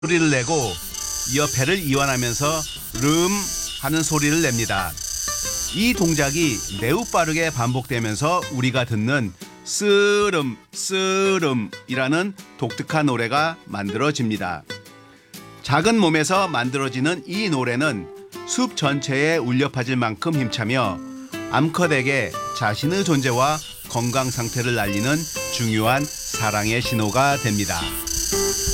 소리를 내고 이어 배를 이완하면서 름 하는 소리를 냅니다. 이 동작이 매우 빠르게 반복되면서 우리가 듣는 쓰름 쓰름이라는 독특한 노래가 만들어집니다. 작은 몸에서 만들어지는 이 노래는 숲 전체에 울려 퍼질 만큼 힘차며 암컷에게 자신의 존재와 건강 상태를 알리는 중요한 사랑의 신호가 됩니다.